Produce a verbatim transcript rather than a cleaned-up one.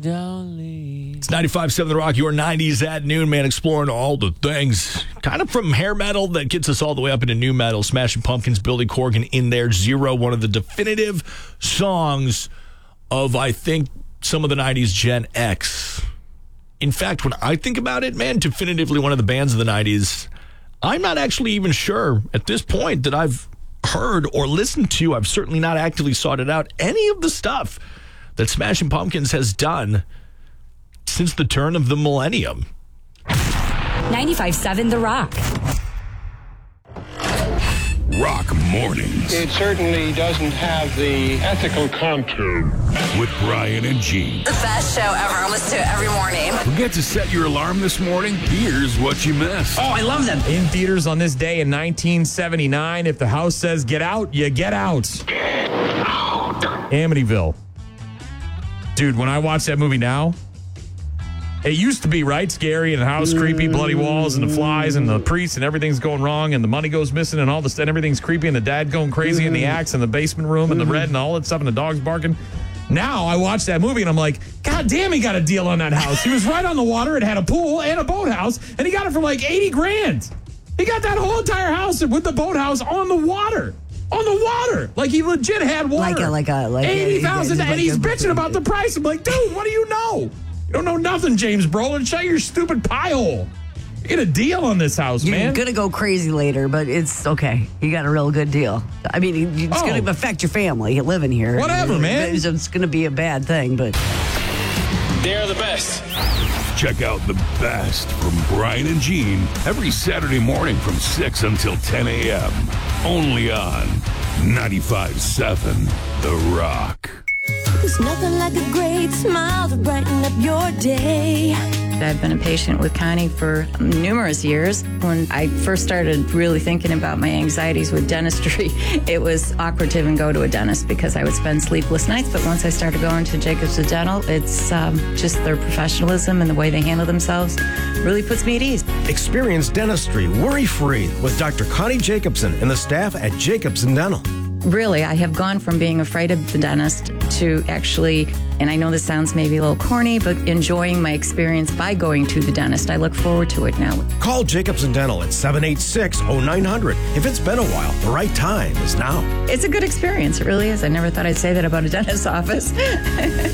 don't leave. It's ninety-five point seven The Rock, your nineties at noon, man, exploring all the things. Kind of from hair metal that gets us all the way up into new metal. Smashing Pumpkins, Billy Corgan in there. Zero, one of the definitive songs of, I think, some of the nineties Gen X. In fact, when I think about it, man, definitively one of the bands of the nineties, I'm not actually even sure at this point that I've heard or listened to, I've certainly not actively sought it out, any of the stuff that Smashing Pumpkins has done since the turn of the millennium. ninety-five point seven The Rock. Rock Mornings. It certainly doesn't have the ethical contour. With Brian and Gene. The best show ever. I listen to it every morning. Forget to set your alarm this morning? Here's what you missed. Oh, I love them. In theaters on this day in nineteen seventy-nine, if the house says get out, you get out. Get out. Amityville. Dude, when I watch that movie now, it used to be, right, scary and the house creepy, bloody walls and the flies and the priest and everything's going wrong and the money goes missing and all this and everything's creepy and the dad going crazy and the axe in the basement room and the red and all that stuff and the dog's barking. Now I watch that movie and I'm like, God damn, he got a deal on that house. He was right on the water. It had a pool and a boathouse and he got it for like eighty grand. He got that whole entire house with the boathouse on the water. On the water. Like he legit had water. Like a, like a, like eighty thousand like and he's a, bitching about the price. I'm like, dude, what do you know? You don't know nothing, James Brolin. Shut your stupid pie hole. You get a deal on this house, You're man. You're going to go crazy later, but it's okay. You got a real good deal. I mean, it's Oh. going to affect your family living here. Whatever, man. It's, it's going to be a bad thing, but... They're the best. Check out the best from Brian and Gene every Saturday morning from six until ten a.m. Only on ninety-five point seven The Rock. There's nothing like a great smile to brighten up your day. I've been a patient with Connie for numerous years. When I first started really thinking about my anxieties with dentistry, it was awkward to even go to a dentist because I would spend sleepless nights. But once I started going to Jacobs Dental, it's um, just their professionalism and the way they handle themselves really puts me at ease. Experience dentistry worry-free with Doctor Connie Jacobson and the staff at Jacobs Dental. Really, I have gone from being afraid of the dentist to actually, and I know this sounds maybe a little corny, but enjoying my experience by going to the dentist. I look forward to it now. Call Jacobs Dental at seven eight six, oh nine hundred. If it's been a while, the right time is now. It's a good experience. It really is. I never thought I'd say that about a dentist's office.